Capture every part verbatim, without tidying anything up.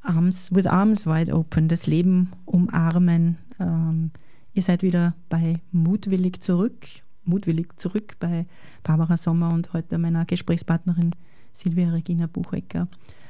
Arms, with arms wide open, das Leben umarmen. Ähm, ihr seid wieder bei Mutwillig zurück, Mutwillig zurück bei Barbara Sommer und heute meiner Gesprächspartnerin Silvia Regina Buchecker.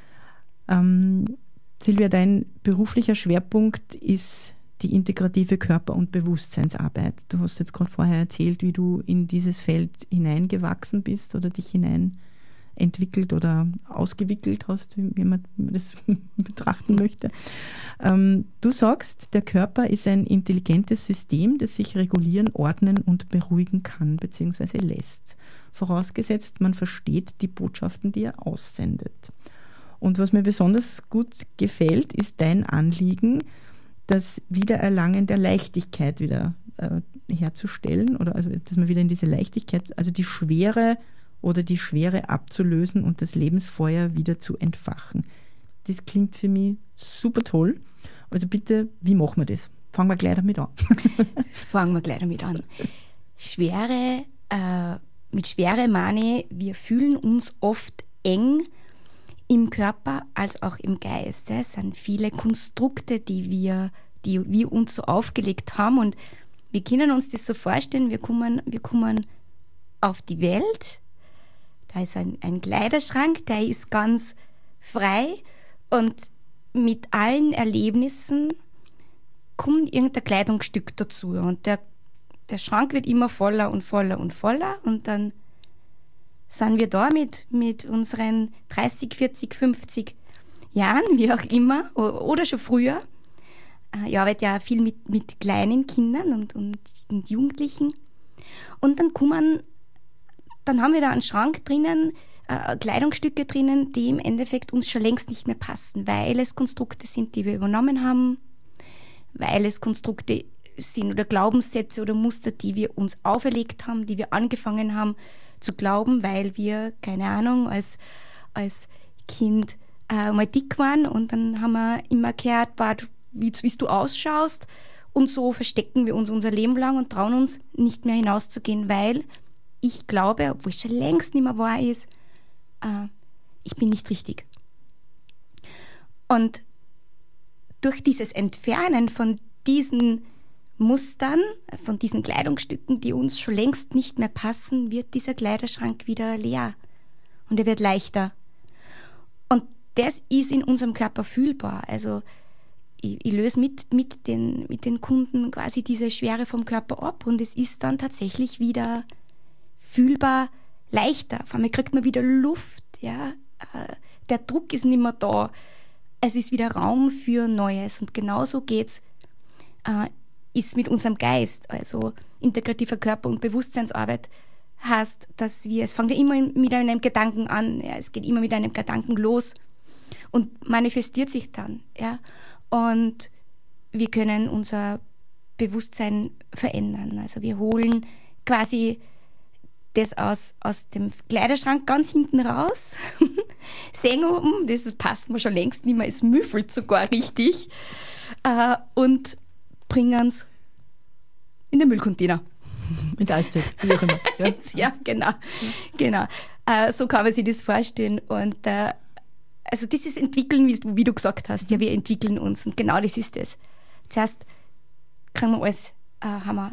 Ähm, Silvia, dein beruflicher Schwerpunkt ist die integrative Körper- und Bewusstseinsarbeit. Du hast jetzt gerade vorher erzählt, wie du in dieses Feld hineingewachsen bist oder dich hinein entwickelt oder ausgewickelt hast, wie man das betrachten möchte. Ähm, du sagst, der Körper ist ein intelligentes System, das sich regulieren, ordnen und beruhigen kann bzw. lässt. Vorausgesetzt, man versteht die Botschaften, die er aussendet. Und was mir besonders gut gefällt, ist dein Anliegen, das Wiedererlangen der Leichtigkeit wieder äh, herzustellen oder also, dass man wieder in diese Leichtigkeit, also die Schwere oder die Schwere abzulösen und das Lebensfeuer wieder zu entfachen. Das klingt für mich super toll. Also bitte, wie machen wir das? Fangen wir gleich damit an. Fangen wir gleich damit an. Schwere, äh, mit Schwere meine, wir fühlen uns oft eng im Körper als auch im Geist. Es sind viele Konstrukte, die wir, die wir uns so aufgelegt haben und wir können uns das so vorstellen, wir kommen, wir kommen auf die Welt. Da ist ein, ein Kleiderschrank, der ist ganz frei und mit allen Erlebnissen kommt irgendein Kleidungsstück dazu. Und der, der Schrank wird immer voller und voller und voller und dann sind wir da mit, mit unseren dreißig, vierzig, fünfzig Jahren, wie auch immer, oder schon früher. Ich arbeite ja viel mit, mit kleinen Kindern und, und, und Jugendlichen. Und dann kommen Dann haben wir da einen Schrank drinnen, äh, Kleidungsstücke drinnen, die im Endeffekt uns schon längst nicht mehr passen, weil es Konstrukte sind, die wir übernommen haben, weil es Konstrukte sind oder Glaubenssätze oder Muster, die wir uns auferlegt haben, die wir angefangen haben zu glauben, weil wir, keine Ahnung, als, als Kind äh, mal dick waren und dann haben wir immer gehört, wie du ausschaust und so verstecken wir uns unser Leben lang und trauen uns nicht mehr hinauszugehen, weil ich glaube, obwohl es schon längst nicht mehr wahr ist, äh, ich bin nicht richtig. Und durch dieses Entfernen von diesen Mustern, von diesen Kleidungsstücken, die uns schon längst nicht mehr passen, wird dieser Kleiderschrank wieder leer und er wird leichter. Und das ist in unserem Körper fühlbar. Also ich, ich löse mit, mit, den, mit den Kunden quasi diese Schwere vom Körper ab und es ist dann tatsächlich wieder fühlbar leichter. Auf einmal kriegt man wieder Luft. Ja? Der Druck ist nicht mehr da. Es ist wieder Raum für Neues. Und genauso geht's, äh, ist mit unserem Geist. Also integrativer Körper- und Bewusstseinsarbeit heißt, dass wir, es fängt ja immer mit einem Gedanken an. Ja? Es geht immer mit einem Gedanken los und manifestiert sich dann. Ja? Und wir können unser Bewusstsein verändern. Also wir holen quasi das aus, aus dem Kleiderschrank ganz hinten raus, sehen oben, das passt mir schon längst nicht mehr, es müffelt sogar richtig, äh, und bringen es in den Müllcontainer. Ins Eistück, wie auch immer. Ja, ja genau. genau. Äh, so kann man sich das vorstellen. Und äh, also dieses Entwickeln, wie, wie du gesagt hast, ja, wir entwickeln uns und genau das ist es. Zuerst kriegen wir alles, äh, haben wir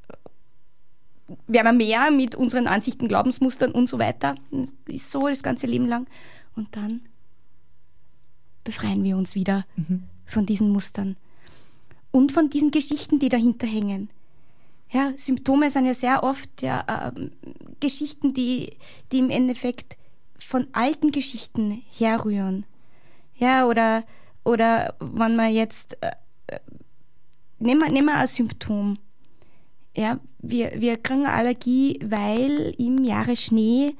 werden wir mehr mit unseren Ansichten, Glaubensmustern und so weiter. Das ist so das ganze Leben lang. Und dann befreien wir uns wieder mhm. von diesen Mustern und von diesen Geschichten, die dahinter hängen. Ja, Symptome sind ja sehr oft ja, äh, Geschichten, die, die im Endeffekt von alten Geschichten herrühren. Ja, oder, oder wenn man jetzt, äh, nehmen wir, nehmen wir ein Symptom. Ja, wir, wir kriegen eine Allergie, weil im Jahre Schnee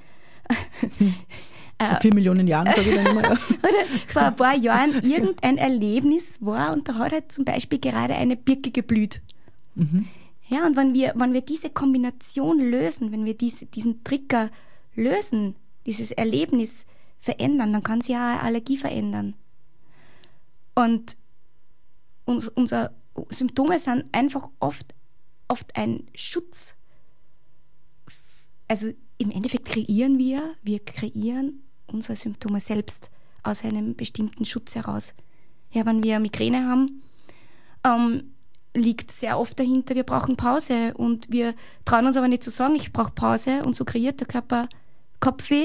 vor vier Millionen Jahren, sage ich dann immer. Ja. Oder vor ein paar Jahren irgendein Erlebnis war und da hat halt zum Beispiel gerade eine Birke geblüht. Mhm. Ja, und wenn wir, wenn wir diese Kombination lösen, wenn wir diese, diesen Trigger lösen, dieses Erlebnis verändern, dann kann sich ja eine Allergie verändern. Und uns, unsere Symptome sind einfach oft oft ein Schutz. Also im Endeffekt kreieren wir, wir kreieren unsere Symptome selbst aus einem bestimmten Schutz heraus. Ja, wenn wir Migräne haben, ähm, liegt sehr oft dahinter, wir brauchen Pause und wir trauen uns aber nicht zu sagen, ich brauche Pause und so kreiert der Körper Kopfweh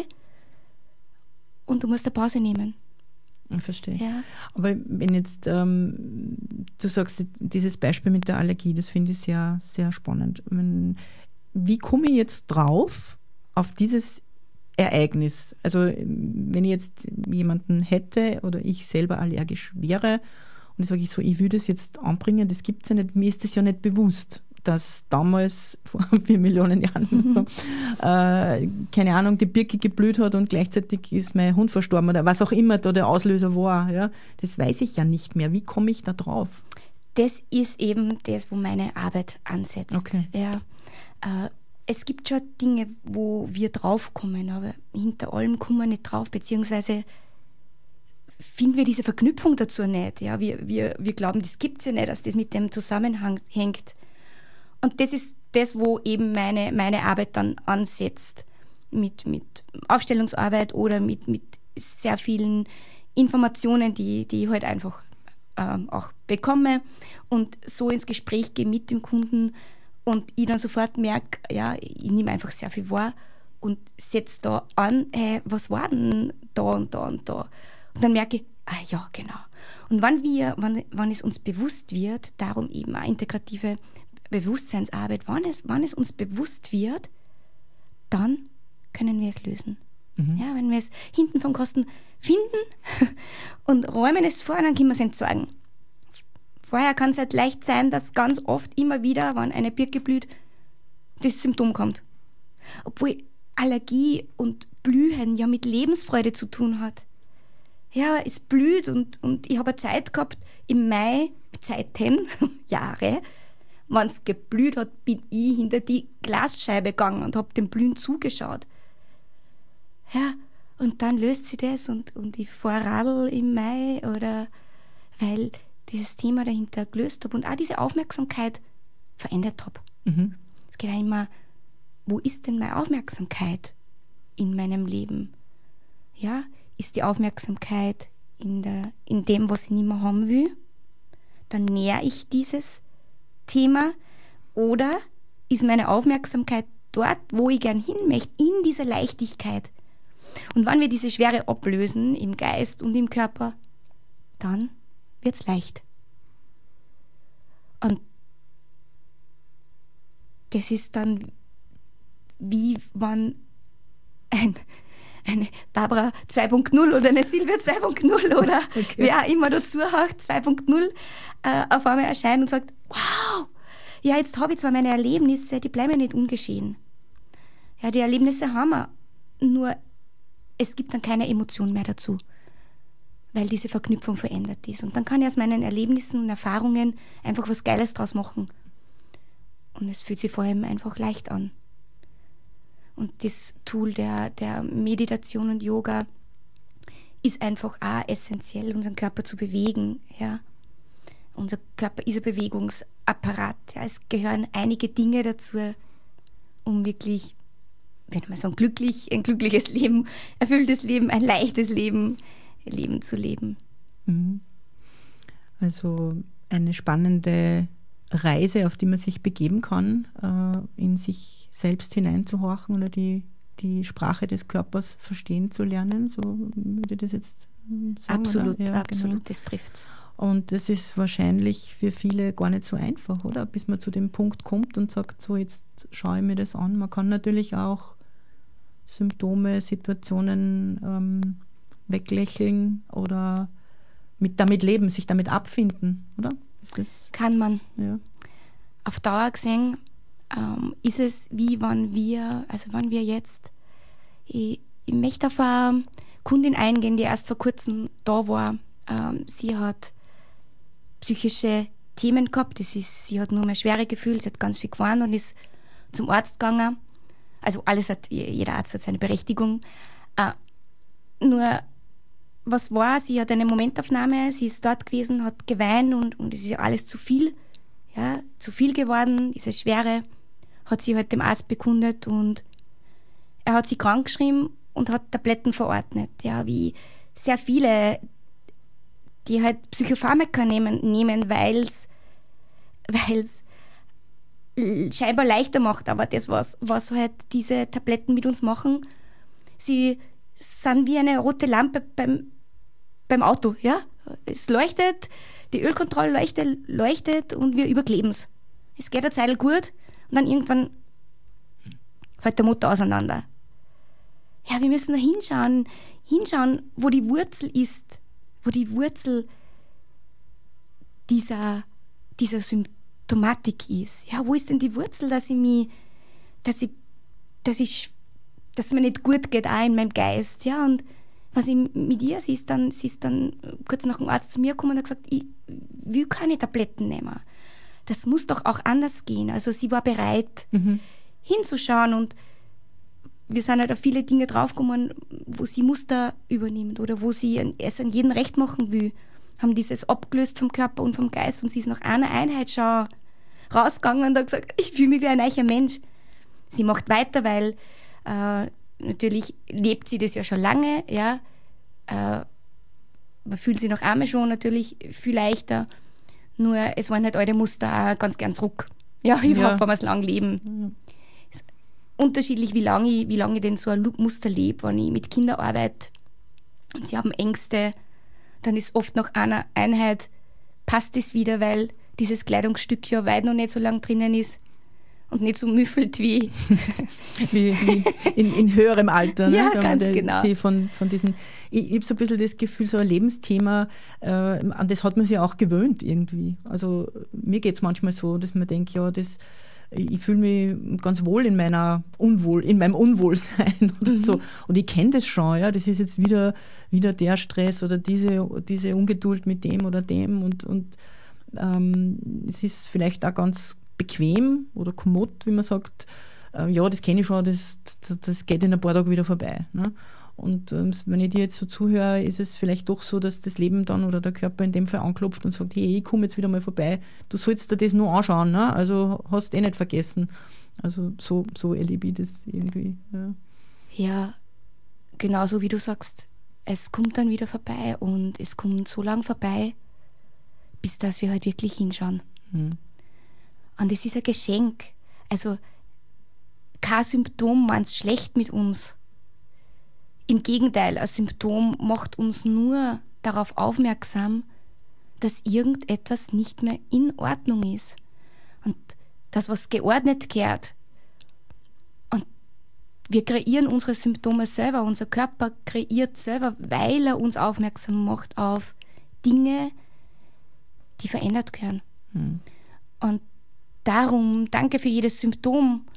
und du musst eine Pause nehmen. Ich verstehe. Ja. Aber wenn jetzt, ähm, du sagst, dieses Beispiel mit der Allergie, das finde ich sehr, sehr spannend. Wenn, wie komme ich jetzt drauf, auf dieses Ereignis? Also wenn ich jetzt jemanden hätte oder ich selber allergisch wäre und ich sage ich so, ich will das jetzt anbringen, das gibt es ja nicht, mir ist das ja nicht bewusst, dass damals vor vier Millionen Jahren mhm. so, äh, keine Ahnung, die Birke geblüht hat und gleichzeitig ist mein Hund verstorben oder was auch immer da der Auslöser war. Ja? Das weiß ich ja nicht mehr. Wie komme ich da drauf? Das ist eben das, wo meine Arbeit ansetzt. Okay. Ja, äh, es gibt schon Dinge, wo wir draufkommen, aber hinter allem kommen wir nicht drauf, beziehungsweise finden wir diese Verknüpfung dazu nicht. Ja? Wir, wir, wir glauben, das gibt es ja nicht, dass das mit dem zusammenhängt. Und das ist das, wo eben meine, meine Arbeit dann ansetzt, mit, mit Aufstellungsarbeit oder mit, mit sehr vielen Informationen, die, die ich halt einfach ähm, auch bekomme und so ins Gespräch gehe mit dem Kunden und ich dann sofort merke, ja, ich nehme einfach sehr viel wahr und setze da an, hey, was war denn da und da und da? Und dann merke ich, ah ja, genau. Und wenn, wir, wenn, wenn es uns bewusst wird, darum eben eine integrative Bewusstseinsarbeit, wann es, wann es uns bewusst wird, dann können wir es lösen. Mhm. Ja, wenn wir es hinten vom Kosten finden und räumen es vor, dann können wir es entsorgen. Vorher kann es halt leicht sein, dass ganz oft immer wieder, wenn eine Birke blüht, das Symptom kommt. Obwohl Allergie und Blühen ja mit Lebensfreude zu tun hat. Ja, es blüht und, und ich habe Zeit gehabt, im Mai, Zeiten, Jahre, wenn es geblüht hat, bin ich hinter die Glasscheibe gegangen und habe dem Blühen zugeschaut. Ja, und dann löst sich das und, und ich fahre Radl im Mai oder weil dieses Thema dahinter gelöst habe und auch diese Aufmerksamkeit verändert habe. Mhm. Es geht auch immer, wo ist denn meine Aufmerksamkeit in meinem Leben? Ja, ist die Aufmerksamkeit in, der, in dem, was ich nicht mehr haben will? Dann nähere ich dieses Thema oder ist meine Aufmerksamkeit dort, wo ich gern hin möchte, in dieser Leichtigkeit. Und wenn wir diese Schwere ablösen im Geist und im Körper, dann wird es leicht. Und das ist dann wie wenn ein, eine Barbara zwei Punkt null oder eine Silvia zwei Punkt null oder okay. wer auch immer dazu hat, zwei Punkt null äh, auf einmal erscheint und sagt, wow, ja, jetzt habe ich zwar meine Erlebnisse, die bleiben ja nicht ungeschehen. Ja, die Erlebnisse haben wir, nur es gibt dann keine Emotion mehr dazu, weil diese Verknüpfung verändert ist. Und dann kann ich aus meinen Erlebnissen und Erfahrungen einfach was Geiles draus machen. Und es fühlt sich vor allem einfach leicht an. Und das Tool der, der Meditation und Yoga ist einfach auch essentiell, unseren Körper zu bewegen. Ja. Unser Körper ist ein Bewegungsapparat. Ja. Es gehören einige Dinge dazu, um wirklich, wenn man so ein, glücklich, ein glückliches Leben, erfülltes Leben, ein leichtes Leben, Leben zu leben. Also eine spannende Reise, auf die man sich begeben kann, äh, in sich selbst hineinzuhorchen oder die, die Sprache des Körpers verstehen zu lernen, so würde ich das jetzt sagen. Absolut, ja, absolut, genau. Das trifft's. Und das ist wahrscheinlich für viele gar nicht so einfach, oder? Bis man zu dem Punkt kommt und sagt, so jetzt schaue ich mir das an. Man kann natürlich auch Symptome, Situationen ähm, weglächeln oder mit damit leben, sich damit abfinden, oder? Ist das, kann man. Ja. Auf Dauer gesehen ähm, ist es wie wenn wir, also wenn wir jetzt, ich, ich möchte auf eine Kundin eingehen, die erst vor kurzem da war. Ähm, sie hat psychische Themen gehabt, das ist, sie hat nur mehr schwere Gefühle, sie hat ganz viel geweint und ist zum Arzt gegangen. Also alles hat, jeder Arzt hat seine Berechtigung. Äh, nur was war, sie hat eine Momentaufnahme, sie ist dort gewesen, hat geweint und, und es ist ja alles zu viel, ja, zu viel geworden, diese Schwere, hat sie halt dem Arzt bekundet und er hat sie krankgeschrieben und hat Tabletten verordnet, ja, wie sehr viele die halt Psychopharmaka nehmen, nehmen weil es scheinbar leichter macht. Aber das, was, was halt diese Tabletten mit uns machen, sie sind wie eine rote Lampe beim, beim Auto. Ja? Es leuchtet, die Ölkontrolle leuchtet, leuchtet und wir überkleben es. Es geht eine Zeit gut und dann irgendwann fällt der Motor auseinander. Ja, wir müssen da hinschauen, hinschauen, wo die Wurzel ist, wo die Wurzel dieser, dieser Symptomatik ist. Ja, wo ist denn die Wurzel, dass ich mich, dass ich, dass ich, dass es mir nicht gut geht, auch in meinem Geist. Ja, und was ich mit ihr, sie ist dann, sie ist dann kurz nach dem Arzt zu mir gekommen und hat gesagt, ich will keine Tabletten nehmen. Das muss doch auch anders gehen. Also sie war bereit, mhm. hinzuschauen und wir sind halt auf viele Dinge draufgekommen, wo sie Muster übernimmt oder wo sie es an jedem recht machen will. Haben dieses abgelöst vom Körper und vom Geist und sie ist nach einer Einheit schon rausgegangen und hat gesagt, ich fühle mich wie ein neuer Mensch. Sie macht weiter, weil äh, natürlich lebt sie das ja schon lange. Ja. Äh, man fühlt sich nach einmal schon natürlich viel leichter. Nur es waren halt alte Muster auch ganz gern zurück. Ja, überhaupt, ja. wenn wir es lang leben. Mhm. Unterschiedlich, wie lange ich, wie lange ich denn so ein Muster lebe, wenn ich mit Kindern arbeite und sie haben Ängste, dann ist oft nach einer Einheit, passt es wieder, weil dieses Kleidungsstück ja weit noch nicht so lang drinnen ist und nicht so müffelt wie, wie, wie in, in höherem Alter. Ja, ne? ganz der, genau. Sie von, von diesen, ich, ich habe so ein bisschen das Gefühl, so ein Lebensthema, äh, an das hat man sich auch gewöhnt irgendwie. Also mir geht es manchmal so, dass man denkt, ja, das ich fühle mich ganz wohl in meiner Unwohl, in meinem Unwohlsein oder mhm. so. Und ich kenne das schon, ja. Das ist jetzt wieder, wieder der Stress oder diese, diese Ungeduld mit dem oder dem. Und, und ähm, es ist vielleicht auch ganz bequem oder kommod, wie man sagt, äh, ja, das kenne ich schon, das, das, das geht in ein paar Tagen wieder vorbei. Ne? Und ähm, wenn ich dir jetzt so zuhöre, ist es vielleicht doch so, dass das Leben dann oder der Körper in dem Fall anklopft und sagt, hey, ich komme jetzt wieder mal vorbei, du sollst dir das nur anschauen, ne? Also hast du eh nicht vergessen. Also so, so erlebe ich das irgendwie. Ja. Ja, genauso wie du sagst, es kommt dann wieder vorbei und es kommt so lang vorbei, bis dass wir halt wirklich hinschauen. Hm. Und es ist ein Geschenk. Also kein Symptom meint es schlecht mit uns. Im Gegenteil, ein Symptom macht uns nur darauf aufmerksam, dass irgendetwas nicht mehr in Ordnung ist. Und das, was geordnet gehört. Und wir kreieren unsere Symptome selber. Unser Körper kreiert selber, weil er uns aufmerksam macht auf Dinge, die verändert gehören. Hm. Und darum, danke für jedes Symptom.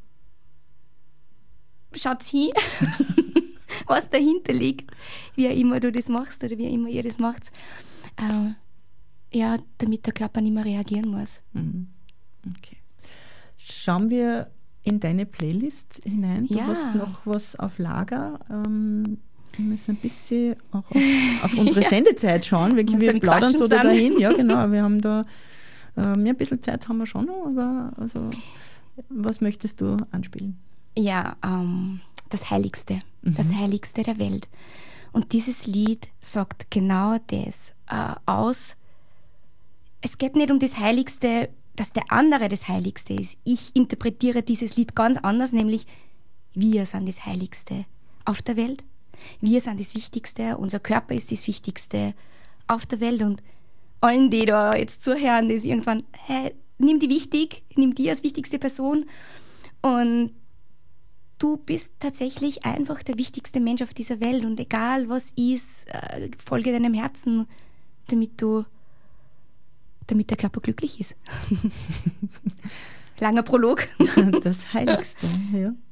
Schaut hin. Was dahinter liegt, wie immer du das machst oder wie immer ihr das macht, äh, ja, damit der Körper nicht mehr reagieren muss. Okay. Schauen wir in deine Playlist hinein. Du ja. hast noch was auf Lager. Ähm, wir müssen ein bisschen auch auf, auf unsere ja. Sendezeit schauen. Wir, wir plaudern so da dahin. Ja, genau. Wir haben da ähm, ja, ein bisschen Zeit haben wir schon noch, aber also, was möchtest du anspielen? Ja, ähm, das Heiligste. Das Heiligste der Welt. Und dieses Lied sagt genau das äh, aus. Es geht nicht um das Heiligste, dass der andere das Heiligste ist. Ich interpretiere dieses Lied ganz anders, nämlich wir sind das Heiligste auf der Welt. Wir sind das Wichtigste, unser Körper ist das Wichtigste auf der Welt. Und allen, die da jetzt zuhören, ist irgendwann, hey, nimm die wichtig, nimm die als wichtigste Person und du bist tatsächlich einfach der wichtigste Mensch auf dieser Welt und egal was ist, folge deinem Herzen, damit du, damit der Körper glücklich ist. Langer Prolog. Das Heiligste, ja.